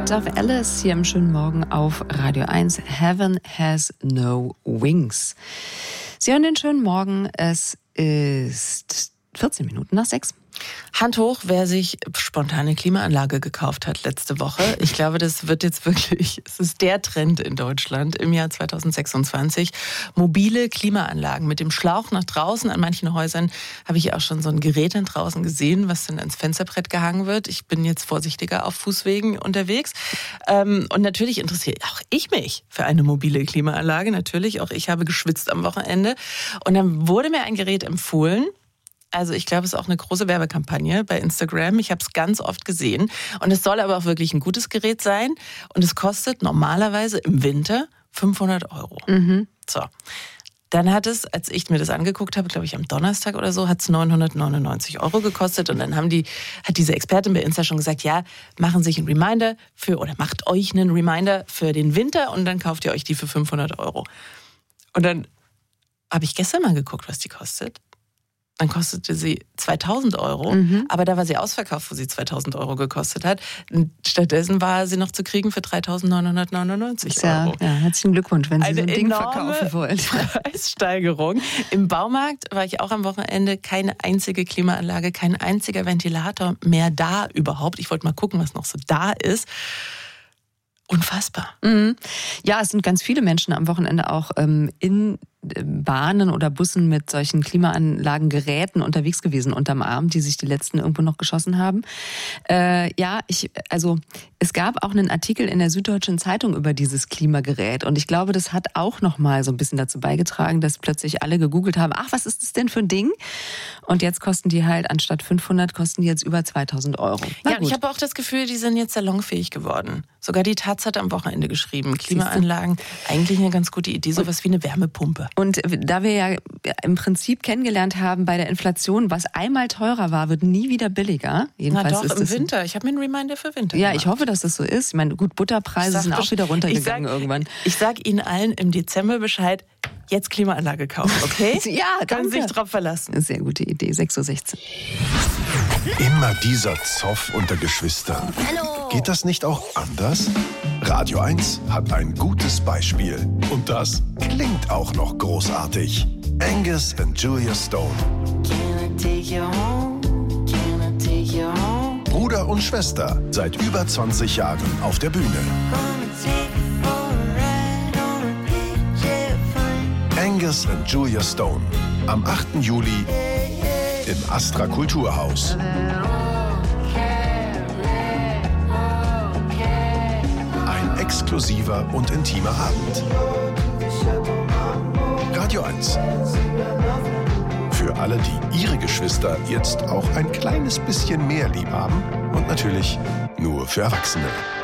auf Alice hier im schönen Morgen auf Radio 1. Heaven has no wings. Sie hören den schönen Morgen. Es ist 14 Minuten nach 6. Hand hoch, wer sich spontane Klimaanlage gekauft hat letzte Woche. Ich glaube, das wird jetzt wirklich, es ist der Trend in Deutschland im Jahr 2026. Mobile Klimaanlagen mit dem Schlauch nach draußen. An manchen Häusern habe ich auch schon so ein Gerät dann draußen gesehen, was dann ans Fensterbrett gehangen wird. Ich bin jetzt vorsichtiger auf Fußwegen unterwegs. Und natürlich interessiert auch ich mich für eine mobile Klimaanlage. Natürlich, auch ich habe geschwitzt am Wochenende. Und dann wurde mir ein Gerät empfohlen. Also ich glaube, es ist auch eine große Werbekampagne bei Instagram. Ich habe es ganz oft gesehen. Und es soll aber auch wirklich ein gutes Gerät sein. Und es kostet normalerweise im Winter 500 Euro. Mhm. So. Dann hat es, als ich mir das angeguckt habe, glaube ich am Donnerstag oder so, hat es 999 Euro gekostet. Und dann hat diese Expertin bei Insta schon gesagt, ja, machen sich einen Reminder macht euch einen Reminder für den Winter und dann kauft ihr euch die für 500 Euro. Und dann habe ich gestern mal geguckt, was die kostet. Dann kostete sie 2.000 Euro, aber da war sie ausverkauft, wo sie 2.000 Euro gekostet hat. Stattdessen war sie noch zu kriegen für 3.999 Euro. Ja, herzlichen Glückwunsch, wenn Sie so ein Ding verkaufen wollen. Preissteigerung. Im Baumarkt war ich auch am Wochenende, keine einzige Klimaanlage, kein einziger Ventilator mehr da überhaupt. Ich wollte mal gucken, was noch so da ist. Unfassbar. Mhm. Ja, es sind ganz viele Menschen am Wochenende auch in Bahnen oder Bussen mit solchen Klimaanlagengeräten unterwegs gewesen unterm Arm, die sich die letzten irgendwo noch geschossen haben. Es gab auch einen Artikel in der Süddeutschen Zeitung über dieses Klimagerät und ich glaube, das hat auch noch mal so ein bisschen dazu beigetragen, dass plötzlich alle gegoogelt haben, ach, was ist das denn für ein Ding? Und jetzt kosten die halt, anstatt 500, kosten die jetzt über 2.000 Euro. Ja, ich habe auch das Gefühl, die sind jetzt salonfähig geworden. Sogar die Taz hat am Wochenende geschrieben, Klimaanlagen, eigentlich eine ganz gute Idee, sowas wie eine Wärmepumpe. Und da wir ja im Prinzip kennengelernt haben bei der Inflation, was einmal teurer war, wird nie wieder billiger. Jedenfalls Na doch, im Winter. Ich habe mir einen Reminder für Winter gemacht. Ich hoffe, dass das so ist. Ich meine, gut, Butterpreise sind auch wieder runtergegangen irgendwann. Ich sage Ihnen allen im Dezember Bescheid, jetzt Klimaanlage kaufen, okay? Ja, können Sie sich drauf verlassen. Eine sehr gute Idee, 6.16 Uhr. Immer dieser Zoff unter Geschwistern. Hallo. Geht das nicht auch anders? Radio 1 hat ein gutes Beispiel. Und das klingt auch noch großartig. Angus and Julia Stone. Bruder und Schwester, seit über 20 Jahren auf der Bühne. Angus and Julia Stone. Am 8. Juli im Astra Kulturhaus. Ein exklusiver und intimer Abend. Radio 1. Für alle, die ihre Geschwister jetzt auch ein kleines bisschen mehr lieb haben. Und natürlich nur für Erwachsene.